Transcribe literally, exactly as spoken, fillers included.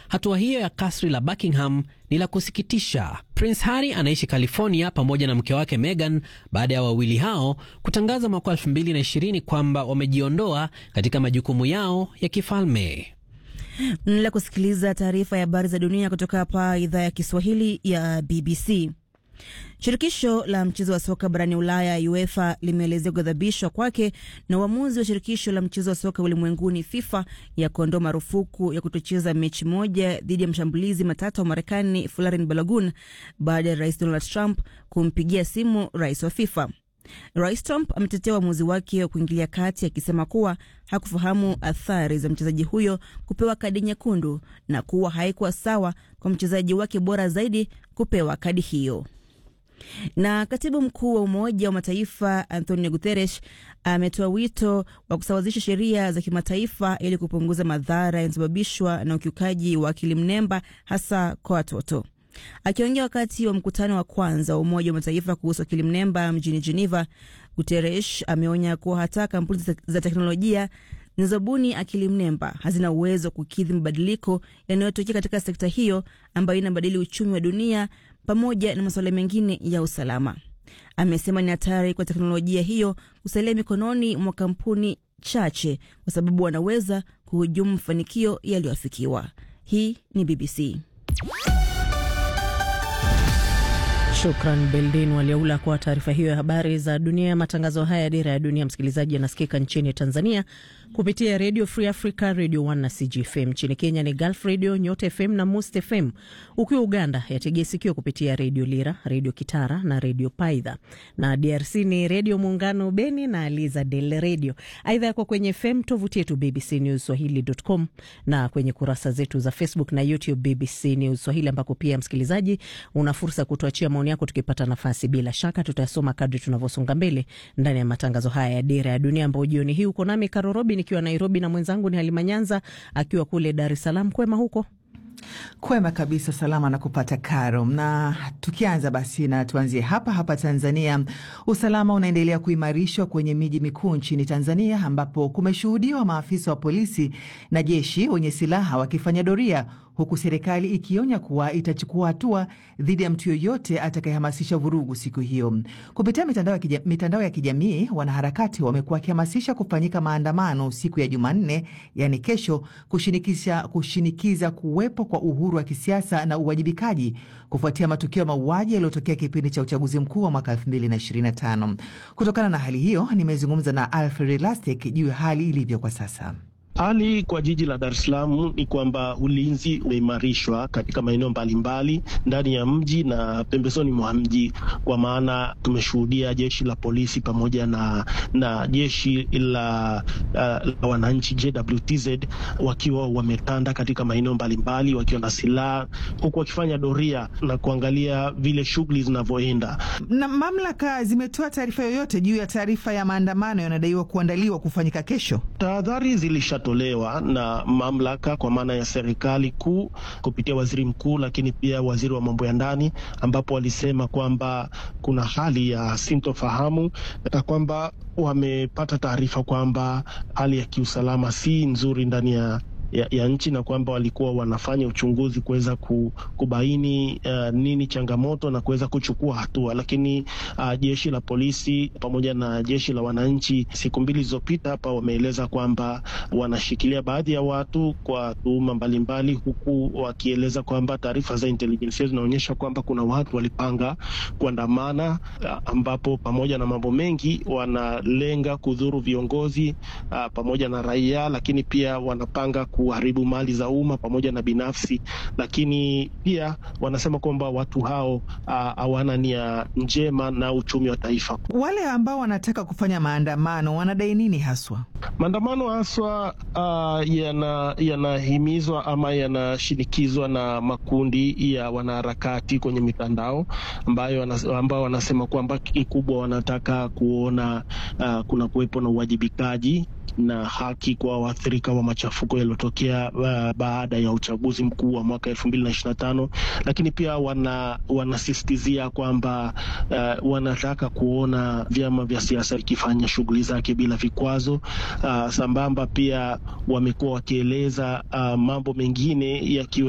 Hatua hiyo ya kasri la Buckingham ni la kusikitisha. Prince Harry anaishi California pamoja na mke wake Meghan baada ya wawili hao kutangaza mwaka elfu mbili na ishirini kwamba wamejiondoa katika majukumu yao ya kifalme. Mnaendelea kusikiliza taarifa ya habari za dunia kutoka hapa idhaa ya Kiswahili ya B B C. Shirikisho la mchezo wa soka barani Ulaya UEFA limeelezea kughadhabishwa kwake na uamuzi wa shirikisho la mchezo wa soka ulimwenguni FIFA ya kuondoa marufuku ya kutocheza mechi moja dhidi ya mshambulizi matata wa Marekani Florent Balogun baada ya Rais Donald Trump kumpigia simu rais wa FIFA. Rais Trump ametetea uamuzi wake wa kuingilia kati akisema kuwa hakufahamu athari za mchezaji huyo kupewa kadi nyekundu na kuwa haikuwa sawa kwa mchezaji wake bora zaidi kupewa kadi hiyo. Na katibu mkuu wa Umoja wa Mataifa Antonio Guterres ametoa wito wa kusawazisha sheria za kimataifa ili kupunguza madhara yanayosababishwa na ukiukaji wa akili mnemba hasa kwa watoto. Akiongea wakati wa mkutano wa kwanza wa Umoja wa Mataifa kuhusu akili mnemba mjini Geneva, Guterres ameonya kuwa hata kampuni za teknolojia zinazobuni akili mnemba hazina uwezo wa kukidhi mabadiliko yanayotokea katika sekta hiyo ambayo inabadili uchumi wa dunia pamoja na masuala mengine ya usalama. Amesema ni hatari kwa teknolojia hiyo kusalia mikononi mwa kampuni chache kwa sababu wanaweza kuhujumu mafanikio yaliyoafikiwa. Hii ni B B C. Shukran Beldin Waliaula kwa taarifa hiyo ya habari za dunia. Matangazo haya ya Dira ya Dunia, msikilizaji, yanasikika nchini Tanzania kupitia Radio Free Africa, Radio One na C G F M. Nchini Kenya ni Gulf Radio, Nyota F M na Must F M. Ukiwa Uganda yategea sikio kupitia Radio Lira, Radio Kitara na Radio Paidha. Na D R C ni Radio Muungano Beni na Aliza Del Radio. Aidha yako kwenye F M, tovuti yetu b b c news swahili dot com na kwenye kurasa zetu za Facebook na YouTube B B C News Swahili, ambako pia msikilizaji una fursa kutuachia maoni yako tukipata nafasi. Bila shaka tutasoma kadri tunavyosonga mbele ndani ya matangazo haya ya Dira ya Dunia, ambao jioni hii uko nami Karo Robi nikiwa Nairobi na mwenzangu ni Halima Nyanza akiwa kule Dar es Salaam. Kwema huko? Kwema kabisa, salama na kupata Karo. Na tukianza basi na tuanzie hapa hapa Tanzania. Usalama unaendelea kuimarishwa kwenye miji mikuu nchini Tanzania, ambapo kumeshuhudiwa maafisa wa polisi na jeshi wenye silaha wakifanya doria, huku serikali ikionya kuwa itachukua hatua dhidi ya mtu yoyote atakayehamasisha vurugu siku hiyo. Kupitia mitandao ya kijamii, mitandao ya kijamii, wanaharakati wamekuwa wakihamasisha kufanyika maandamano siku ya Jumanne, yani kesho, kushinikiza kushinikiza kuwepo kwa uhuru wa kisiasa na uwajibikaji kufuatia matukio ya mauaji yaliyotokea kipindi cha uchaguzi mkuu wa mwaka elfu mbili na ishirini na tano. Kutokana na hali hiyo, nimezungumza na Alfred Lastek juu ya hali ilivyo kwa sasa. Hali kwa jiji la Dar es Salaam ni kwamba ulinzi umeimarishwa katika maeneo mbalimbali ndani ya mji na pembezoni mwa mji, kwa maana tumeshuhudia jeshi la polisi pamoja na na jeshi la, uh, la wananchi J W T Z wakiwa wametanda katika maeneo mbalimbali wakiwa na silaha, huku wakifanya doria na kuangalia vile shughuli zinavyoenda. Na mamlaka zimetoa taarifa yoyote juu ya taarifa ya maandamano yanadaiwa kuandaliwa kufanyika kesho? Tahadhari zilisha tolewa na mamlaka kwa maana ya serikali kuu kupitia waziri mkuu, lakini pia waziri wa mambo ya ndani, ambapo walisema kwamba kuna hali ya sintofahamu na kwamba wamepata taarifa kwamba hali ya kiusalama si nzuri ndani ya Ya, ya nchi, na kwamba walikuwa wanafanya uchunguzi kuweza kubaini uh, nini changamoto na kuweza kuchukua hatua. Lakini uh, jeshi la polisi pamoja na jeshi la wananchi siku mbili zilizopita hapa wameeleza kwamba wanashikilia baadhi ya watu kwa tuhuma mbalimbali, huku wakieleza kwamba taarifa za intelligence zinaonyesha kwamba kuna watu walipanga kuandamana, uh, ambapo pamoja na mambo mengi wanalenga kudhuru viongozi uh, pamoja na raia, lakini pia wanapanga kuharibu mali za umma pamoja na binafsi. Lakini pia wanasema kwamba watu hao hawana nia njema na uchumi wa taifa. Wale ambao wanataka kufanya maandamano wanadai nini haswa? Maandamano haswa uh, yana yanahimizwa ama yanashinikizwa na makundi ya wanaharakati kwenye mitandao, ambayo ambao wanasema kwamba kikubwa wanataka kuona uh, kuna kuwepo na uwajibikaji na haki kwa waathirika wa machafuko yaliyotokea uh, baada ya uchaguzi mkuu wa mwaka elfu mbili na ishirini na tano. Lakini pia wana wanasisitizia kwamba uh, wanataka kuona vyama vya siasa vikifanya shughuli zake bila vikwazo. Uh, sambamba pia wamekuwa wakieleza uh, mambo mengine yakiwe